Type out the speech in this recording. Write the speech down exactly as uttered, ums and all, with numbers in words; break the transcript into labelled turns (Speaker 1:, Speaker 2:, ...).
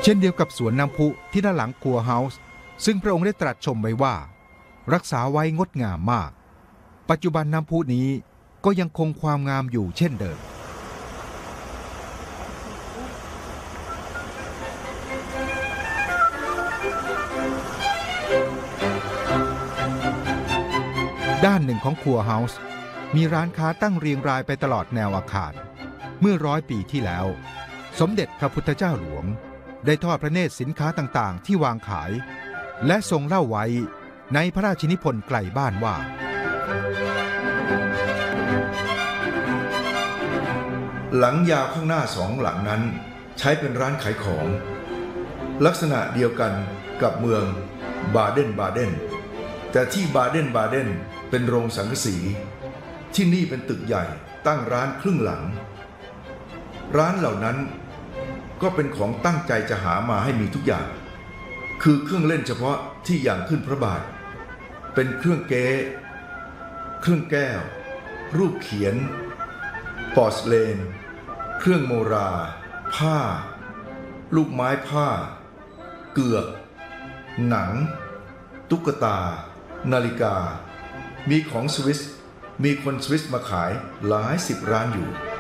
Speaker 1: เช่นเดียวกับสวนน้ำพุที่ด้านหลังครัวเฮาส์ซึ่งพระองค์ได้ตรัสชมไว้ว่ารักษาไว้งดงามมากปัจจุบันน้ำพุนี้ก็ยังคงความงามอยู่เช่นเดิมด้านหนึ่งของครัวเฮาส์มีร้านค้าตั้งเรียงรายไปตลอดแนวอาคารเมื่อร้อยปีที่แล้วสมเด็จพระพุทธเจ้าหลวงได้ทอดพระเนตรสินค้าต่างๆที่วางขายและทรงเล่าไว้ในพระราชนิพนธ์ไกลบ้านว่า
Speaker 2: หลังยาวข้างหน้าสองหลังนั้นใช้เป็นร้านขายของลักษณะเดียวกันกับเมืองบาเดนบาเดนแต่ที่บาเดนบาเดนเป็นโรงสังกะสีที่นี่เป็นตึกใหญ่ตั้งร้านครึ่งหลังร้านเหล่านั้นก็เป็นของตั้งใจจะหามาให้มีทุกอย่างคือเครื่องเล่นเฉพาะที่อย่างขึ้นพระบาทเป็นเครื่องเก๊เครื่องแก้วรูปเขียนปอร์สเลนเครื่องโมราผ้าลูกไม้ผ้าเกือกหนังตุ๊กตานาฬิกามีของสวิสมีคนสวิสมาขายหลายสิบร้านอยู่